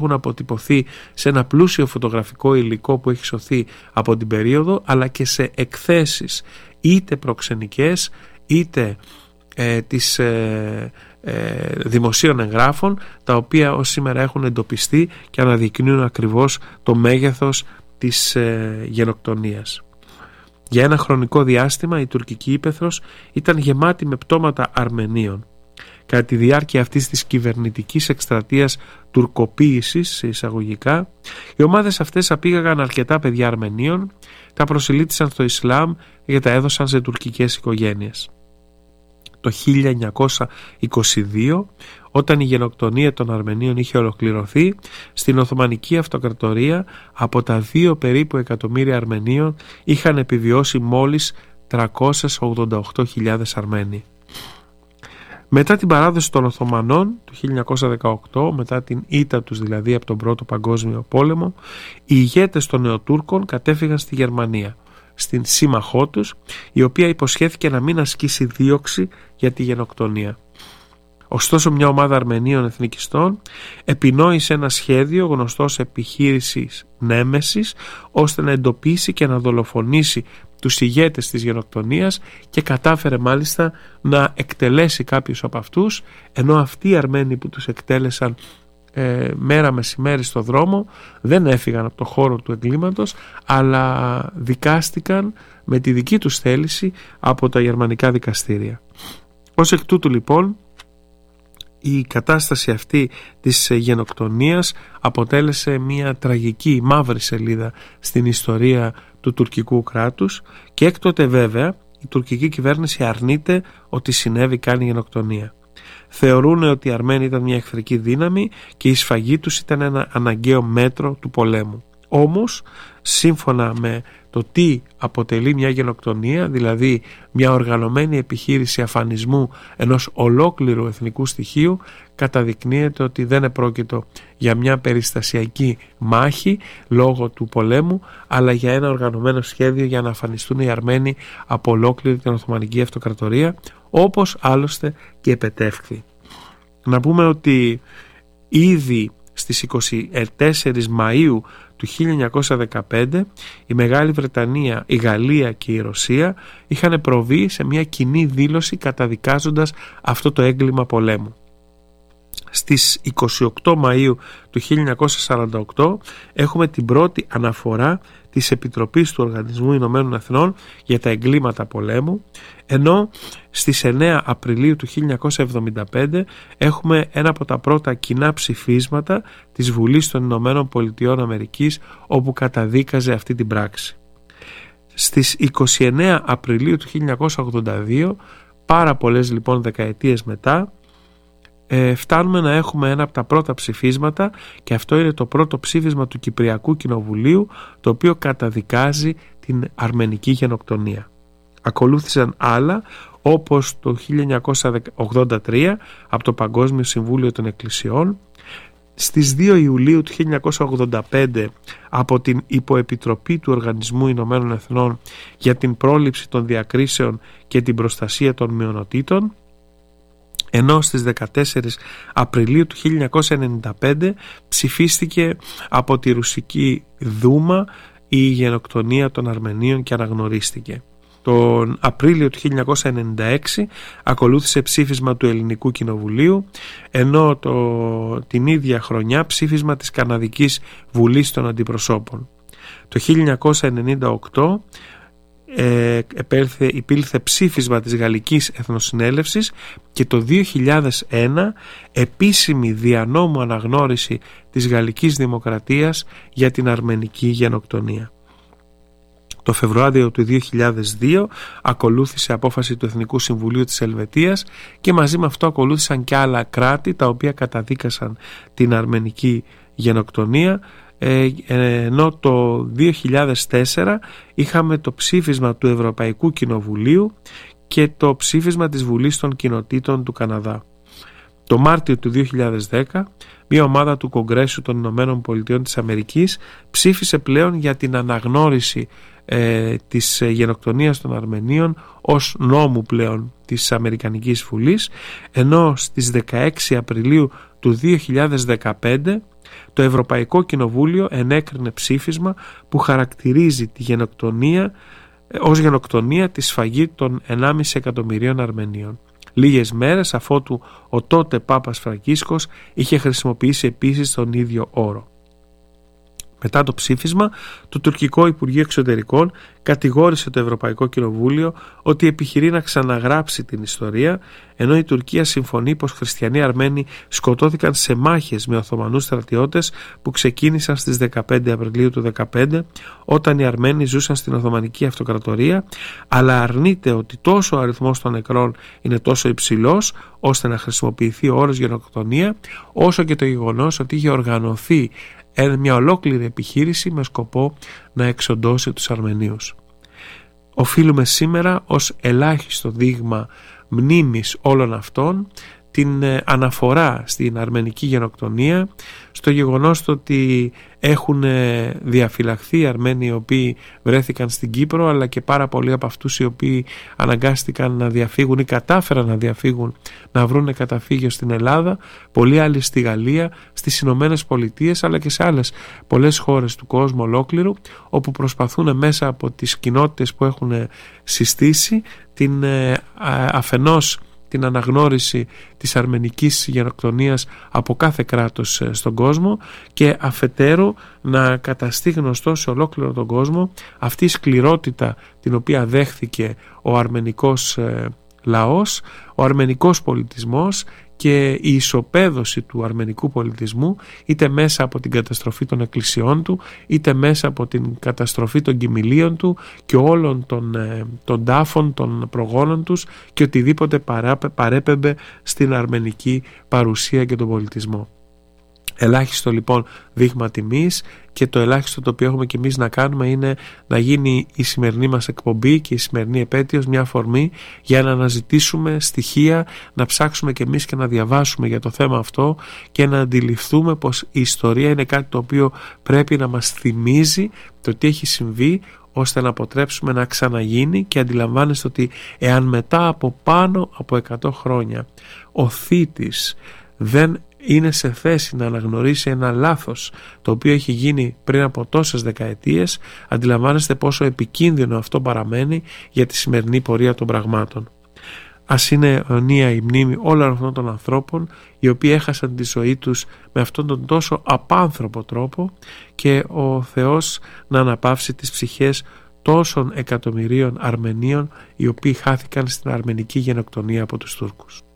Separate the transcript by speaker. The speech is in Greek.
Speaker 1: έχουν αποτυπωθεί σε ένα πλούσιο φωτογραφικό υλικό που έχει σωθεί από την περίοδο, αλλά και σε εκθέσεις είτε προξενικές είτε της δημοσίων εγγράφων, τα οποία ως σήμερα έχουν εντοπιστεί και αναδεικνύουν ακριβώς το μέγεθος της γενοκτονίας. Για ένα χρονικό διάστημα η τουρκική ύπαιθρος ήταν γεμάτη με πτώματα Αρμενίων. Κατά τη διάρκεια αυτής της κυβερνητικής εκστρατείας τουρκοποίησης, σε εισαγωγικά, οι ομάδες αυτές απήγαγαν αρκετά παιδιά Αρμενίων, τα προσελήτησαν στο Ισλάμ και τα έδωσαν σε τουρκικές οικογένειες. Το 1922, όταν η γενοκτονία των Αρμενίων είχε ολοκληρωθεί, στην Οθωμανική Αυτοκρατορία από τα 2 περίπου εκατομμύρια Αρμενίων είχαν επιβιώσει μόλις 388.000 Αρμένοι. Μετά την παράδοση των Οθωμανών το 1918, μετά την ήττα τους δηλαδή από τον Πρώτο Παγκόσμιο Πόλεμο, οι ηγέτες των Νεοτούρκων κατέφυγαν στη Γερμανία, στην σύμμαχό τους, η οποία υποσχέθηκε να μην ασκήσει δίωξη για τη γενοκτονία. Ωστόσο, μια ομάδα Αρμενίων εθνικιστών επινόησε ένα σχέδιο γνωστό ως επιχείρησης Νέμεσης, ώστε να εντοπίσει και να δολοφονήσει τους ηγέτες της γενοκτονίας, και κατάφερε μάλιστα να εκτελέσει κάποιους από αυτούς, ενώ αυτοί οι Αρμένοι που τους εκτέλεσαν μέρα μεσημέρι στο δρόμο δεν έφυγαν από το χώρο του εγκλήματος, αλλά δικάστηκαν με τη δική τους θέληση από τα γερμανικά δικαστήρια. Ως εκ τούτου λοιπόν, η κατάσταση αυτή της γενοκτονίας αποτέλεσε μια τραγική μαύρη σελίδα στην ιστορία του τουρκικού κράτους, και έκτοτε βέβαια η τουρκική κυβέρνηση αρνείται ότι συνέβη καν η γενοκτονία. Θεωρούν ότι οι Αρμένοι ήταν μια εχθρική δύναμη και η σφαγή τους ήταν ένα αναγκαίο μέτρο του πολέμου. Όμως, σύμφωνα με το τι αποτελεί μια γενοκτονία, δηλαδή μια οργανωμένη επιχείρηση αφανισμού ενός ολόκληρου εθνικού στοιχείου, καταδεικνύεται ότι δεν επρόκειτο για μια περιστασιακή μάχη λόγω του πολέμου, αλλά για ένα οργανωμένο σχέδιο για να αφανιστούν οι Αρμένοι από ολόκληρη την Οθωμανική Αυτοκρατορία, όπως άλλωστε και επετεύχθη. Να πούμε ότι ήδη στις 24 Μαΐου του 1915 η Μεγάλη Βρετανία, η Γαλλία και η Ρωσία είχαν προβεί σε μια κοινή δήλωση καταδικάζοντας αυτό το έγκλημα πολέμου. Στις 28 Μαΐου του 1948 έχουμε την πρώτη αναφορά της Επιτροπής του Οργανισμού Ηνωμένων Εθνών για τα εγκλήματα πολέμου, ενώ στις 9 Απριλίου του 1975 έχουμε ένα από τα πρώτα κοινά ψηφίσματα της Βουλής των Ηνωμένων Πολιτειών Αμερικής, όπου καταδίκαζε αυτή την πράξη. Στις 29 Απριλίου του 1982, πάρα πολλές λοιπόν δεκαετίες μετά, φτάνουμε να έχουμε ένα από τα πρώτα ψηφίσματα, και αυτό είναι το πρώτο ψήφισμα του Κυπριακού Κοινοβουλίου, το οποίο καταδικάζει την αρμενική γενοκτονία. Ακολούθησαν άλλα, όπως το 1983 από το Παγκόσμιο Συμβούλιο των Εκκλησιών, στις 2 Ιουλίου του 1985 από την Υποεπιτροπή του Οργανισμού Ηνωμένων Εθνών για την πρόληψη των διακρίσεων και την προστασία των μειονοτήτων, ενώ στις 14 Απριλίου του 1995 ψηφίστηκε από τη Ρουσική Δούμα η γενοκτονία των Αρμενίων και αναγνωρίστηκε. Τον Απρίλιο του 1996 ακολούθησε ψήφισμα του Ελληνικού Κοινοβουλίου, ενώ την ίδια χρονιά ψήφισμα της Καναδικής Βουλής των Αντιπροσώπων. Το 1998 υπήλθε ψήφισμα της Γαλλικής Εθνοσυνέλευσης, και το 2001 επίσημη δια νόμου αναγνώριση της Γαλλικής Δημοκρατίας για την αρμενική γενοκτονία. Το Φεβρουάριο του 2002 ακολούθησε απόφαση του Εθνικού Συμβουλίου της Ελβετίας, και μαζί με αυτό ακολούθησαν και άλλα κράτη τα οποία καταδίκασαν την αρμενική γενοκτονία, ενώ το 2004 είχαμε το ψήφισμα του Ευρωπαϊκού Κοινοβουλίου και το ψήφισμα της Βουλής των Κοινοτήτων του Καναδά. Το Μάρτιο του 2010 μια ομάδα του Κογκρέσου των Ηνωμένων Πολιτειών της Αμερικής ψήφισε πλέον για την αναγνώριση της γενοκτονίας των Αρμενίων ως νόμου πλέον της Αμερικανικής Βουλής, ενώ στις 16 Απριλίου του 2015 το Ευρωπαϊκό Κοινοβούλιο ενέκρινε ψήφισμα που χαρακτηρίζει τη γενοκτονία ως γενοκτονία τη σφαγή των 1,5 εκατομμυρίων Αρμενίων. Λίγες μέρες αφότου ο τότε Πάπας Φραγκίσκος είχε χρησιμοποιήσει επίσης τον ίδιο όρο. Μετά το ψήφισμα, το τουρκικό Υπουργείο Εξωτερικών κατηγόρησε το Ευρωπαϊκό Κοινοβούλιο ότι επιχειρεί να ξαναγράψει την ιστορία, ενώ η Τουρκία συμφωνεί πως χριστιανοί Αρμένοι σκοτώθηκαν σε μάχες με Οθωμανούς στρατιώτες που ξεκίνησαν στις 15 Απριλίου του 2015, όταν οι Αρμένοι ζούσαν στην Οθωμανική Αυτοκρατορία, αλλά αρνείται ότι τόσο ο αριθμός των νεκρών είναι τόσο υψηλός ώστε να χρησιμοποιηθεί ο όρος γενοκτονία, όσο και το γεγονός ότι είχε οργανωθεί μια ολόκληρη επιχείρηση με σκοπό να εξοντώσει τους Αρμενίους. Οφείλουμε σήμερα ως ελάχιστο δείγμα μνήμης όλων αυτών την αναφορά στην αρμενική γενοκτονία, στο γεγονός ότι έχουν διαφυλαχθεί οι Αρμένοι οι οποίοι βρέθηκαν στην Κύπρο, αλλά και πάρα πολλοί από αυτούς οι οποίοι αναγκάστηκαν να διαφύγουν ή κατάφεραν να διαφύγουν, να βρουν καταφύγιο στην Ελλάδα, πολλοί άλλοι στη Γαλλία, στις Ηνωμένες Πολιτείες, αλλά και σε άλλες πολλές χώρες του κόσμου ολόκληρου, όπου προσπαθούν μέσα από τις κοινότητες που έχουν συστήσει την αφενός την αναγνώριση της αρμενικής γενοκτονίας από κάθε κράτος στον κόσμο και αφετέρου να καταστεί γνωστό σε ολόκληρο τον κόσμο αυτή η σκληρότητα την οποία δέχθηκε ο αρμενικός λαός, ο αρμενικός πολιτισμός και η ισοπαίδωση του αρμενικού πολιτισμού, είτε μέσα από την καταστροφή των εκκλησιών του, είτε μέσα από την καταστροφή των κοιμηλίων του και όλων των τάφων των προγόνων τους και οτιδήποτε παρέπεμπε στην αρμενική παρουσία και τον πολιτισμό. Ελάχιστο λοιπόν δείγμα τιμής, και το ελάχιστο το οποίο έχουμε και εμείς να κάνουμε είναι να γίνει η σημερινή μας εκπομπή και η σημερινή επέτειος μια αφορμή για να αναζητήσουμε στοιχεία, να ψάξουμε και εμείς και να διαβάσουμε για το θέμα αυτό και να αντιληφθούμε πως η ιστορία είναι κάτι το οποίο πρέπει να μας θυμίζει το τι έχει συμβεί, ώστε να αποτρέψουμε να ξαναγίνει. Και αντιλαμβάνεστε ότι εάν μετά από πάνω από 100 χρόνια ο θήτης δεν είναι σε θέση να αναγνωρίσει ένα λάθος το οποίο έχει γίνει πριν από τόσες δεκαετίες, αντιλαμβάνεστε πόσο επικίνδυνο αυτό παραμένει για τη σημερινή πορεία των πραγμάτων. Ας είναι αιωνία η μνήμη όλων αυτών των ανθρώπων οι οποίοι έχασαν τη ζωή τους με αυτόν τον τόσο απάνθρωπο τρόπο, και ο Θεός να αναπαύσει τις ψυχές τόσων εκατομμυρίων Αρμενίων οι οποίοι χάθηκαν στην αρμενική γενοκτονία από τους Τούρκους.